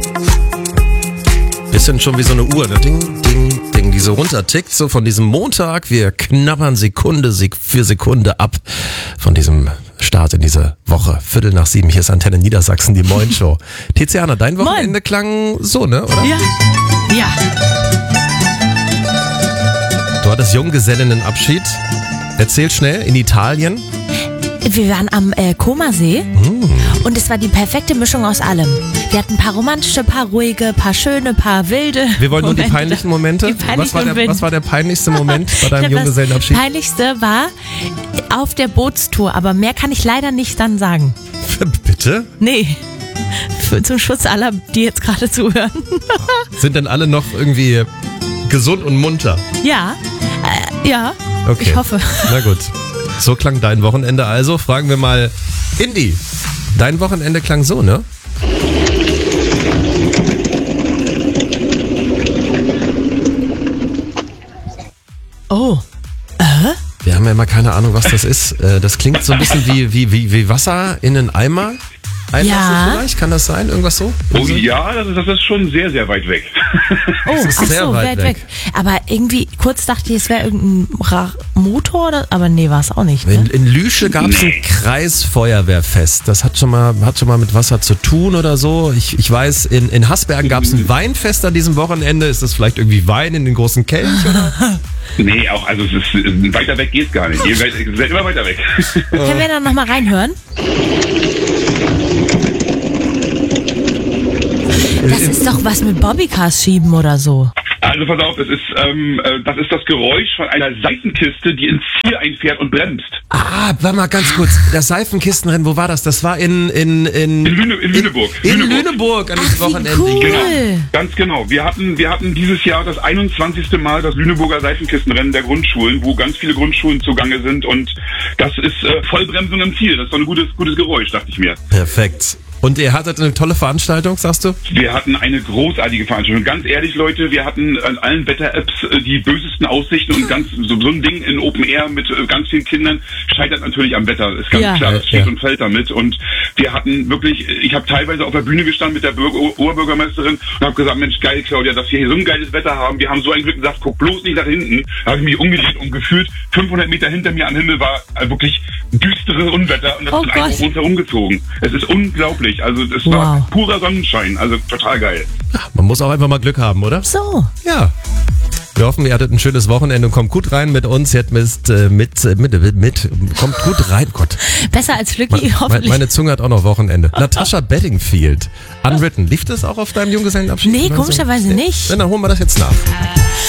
Bisschen schon wie so eine Uhr, ne? Ding, ding, ding, die so runtertickt, so von diesem Montag. Wir knabbern Sekunde für Sekunde ab von diesem Start in diese Woche. 6:45, hier ist Antenne Niedersachsen, die Moin-Show. Tiziana, dein Wochenende klang so, ne? Oder? Ja. Du hattest Junggesellinnenabschied. Erzähl schnell, in Italien. Wir waren am Comersee und es war die perfekte Mischung aus allem. Wir hatten ein paar romantische, paar ruhige, paar schöne, paar wilde. Wir wollen nur die peinlichen Momente. Was war der peinlichste Moment bei deinem Junggesellenabschied? Das peinlichste war auf der Bootstour, aber mehr kann ich leider nicht dann sagen. Bitte? Nee. Zum Schutz aller, die jetzt gerade zuhören. Sind denn alle noch irgendwie gesund und munter? Ja. Okay. Ich hoffe. Na gut. So klang dein Wochenende also. Fragen wir mal Indy. Dein Wochenende klang so, ne? Oh. Wir haben ja immer keine Ahnung, was das ist. Das klingt so ein bisschen wie Wasser in einen Eimer. Ja. Vielleicht? Kann das sein? Irgendwas so? Oh ja, das ist schon sehr, sehr weit weg. Oh, Das ist sehr weit weg. Aber irgendwie, kurz dachte ich, es wäre irgendein Motor, oder? Aber nee, war es auch nicht. Ne? In Lüsche gab es ein Kreisfeuerwehrfest. Das hat schon mal mit Wasser zu tun oder so. Ich weiß, in Hasbergen gab es ein Weinfest an diesem Wochenende. Ist das vielleicht irgendwie Wein in den großen Kelch? Oder? Nee, auch, also es ist, weiter weg geht's gar nicht. Ihr seid immer weiter weg. Können wir dann nochmal reinhören? Das ist doch was mit Bobbycars schieben oder so. Also pass auf, das ist das Geräusch von einer Seifenkiste, die ins Ziel einfährt und bremst. Warte mal ganz kurz. Das Seifenkistenrennen, wo war das? Das war in Lüneburg. In Lüneburg an diesem Wochenende. Cool. Genau, ganz genau. Wir hatten dieses Jahr das 21. Mal das Lüneburger Seifenkistenrennen der Grundschulen, wo ganz viele Grundschulen zugange sind, und das ist Vollbremsung im Ziel. Das ist doch ein gutes Geräusch, dachte ich mir. Perfekt. Und ihr hattet eine tolle Veranstaltung, sagst du? Wir hatten eine großartige Veranstaltung. Ganz ehrlich, Leute, wir hatten an allen Wetter-Apps die bösesten Aussichten, und so ein Ding in Open Air mit ganz vielen Kindern scheitert natürlich am Wetter. Ist ganz klar, das steht und fällt damit. Und wir hatten wirklich, ich habe teilweise auf der Bühne gestanden mit der Oberbürgermeisterin und habe gesagt, Mensch, geil, Claudia, dass wir hier so ein geiles Wetter haben. Wir haben so ein Glück gesagt, guck bloß nicht nach hinten. Da habe ich mich umgedreht und gefühlt 500 Meter hinter mir am Himmel war wirklich düstere Unwetter, und das ist einfach rundherum gezogen. Es ist unglaublich. Also es war purer Sonnenschein, also total geil. Man muss auch einfach mal Glück haben, oder? So. Ja. Wir hoffen, ihr hattet ein schönes Wochenende und kommt gut rein mit uns. Kommt gut rein, Gott. Besser als Flücki, hoffentlich. Meine Zunge hat auch noch Wochenende. Natascha Bedingfield, Unwritten. Lief das auch auf deinem Junggesellenabschied? Nee, komischerweise nicht. Dann holen wir das jetzt nach.